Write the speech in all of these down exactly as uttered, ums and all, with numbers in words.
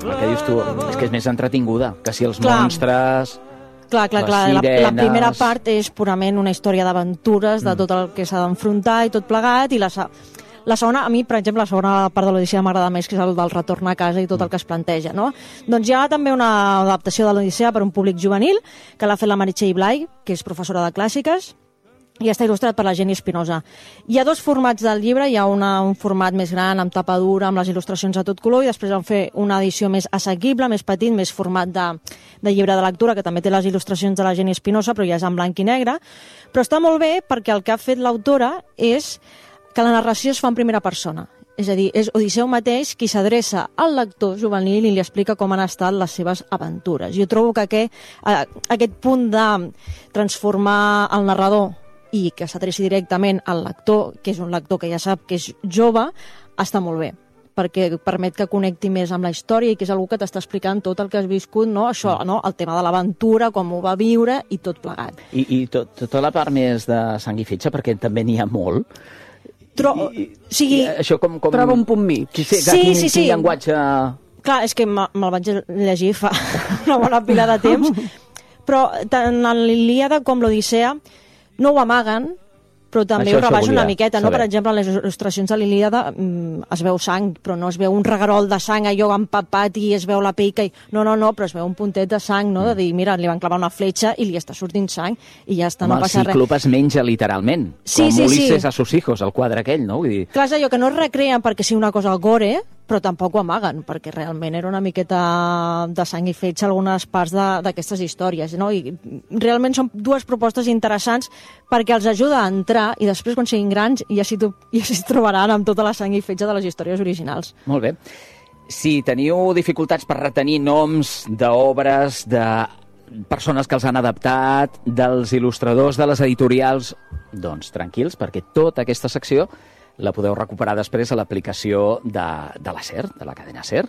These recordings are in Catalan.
el que dius tu, és que és més entretinguda, que si els Clar. monstres... Clar, clar, les clar. La, la sirenes. primera part és purament una història d'aventures, de Mm. tot el que s'ha d'enfrontar i tot plegat, i la, se- la segona, a mi, per exemple, la segona part de l'Odissea m'agrada més, que és el del retorn a casa i tot el que es planteja, no? Doncs hi ha també una adaptació de l'Odissea per un públic juvenil, que l'ha fet la Meritxell Blay, que és professora de clàssiques, i està il·lustrat per la Jenny Espinosa. Hi ha dos formats del llibre, hi ha una, un format més gran, amb tapa dura, amb les il·lustracions a tot color, i després van fer una edició més assequible, més petit, més format de, de llibre de lectura, que també té les il·lustracions de la Jenny Espinosa, però ja és en blanc i negre. Però està molt bé perquè el que ha fet l'autora és que la narració es fa en primera persona. És a dir, és Odisseu mateix qui s'adreça al lector juvenil i li explica com han estat les seves aventures. Jo trobo que aquest, aquest punt de transformar el narrador i que s'adreci directament al lector, que és un lector que ja sap que és jove, està molt bé, perquè permet que connecti més amb la història i que és algú que t'està explicant tot el que has viscut, no? Això, no? El tema de l'aventura, com ho va viure i tot plegat. I, i tot, tota la part més de sang i fetge, perquè també n'hi ha molt. Tro... I, o sigui... i, això com, com... Troba un punt mig. Sí, sí, Sí, quin, sí, sí. quin llenguatge... Clar, és que me- me'l vaig llegir fa una bona pila de temps, però tant en l'Ilíada com l'Odissea no ho amaguen, però també Això- ho això rebaixen volia una miqueta, no? saber. Per exemple, en les il·lustracions de l'Ilíada mm, es veu sang, però no es veu un reguerol de sang allò empapat i es veu la pell que... No, no, no, però es veu un puntet de sang, no? De dir, mira, li van clavar una fletxa i li està sortint sang i ja està, Home, no el passa res. Cíclop es menja literalment, Sí, com sí, sí. Ulises a sus hijos, el quadre aquell, no? Vull dir, Clar, és allò que no es recreen perquè sigui una cosa gore, però tampoc ho amaguen, perquè realment era una miqueta de sang i fetge algunes parts de- d'aquestes històries, no? I realment són dues propostes interessants perquè els ajuda a entrar i després, quan siguin grans, ja s'hi to- ja s'hi trobaran amb tota la sang i fetge de les històries originals. molt bé. Si teniu dificultats per retenir noms d'obres, de persones que els han adaptat, dels il·lustradors, de les editorials, doncs tranquils, perquè tota aquesta secció la podeu recuperar després a l'aplicació de, de la SER, de la cadena SER.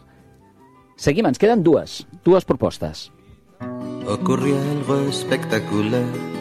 Seguim, ens queden dues, dues propostes. Ocurrió algo espectacular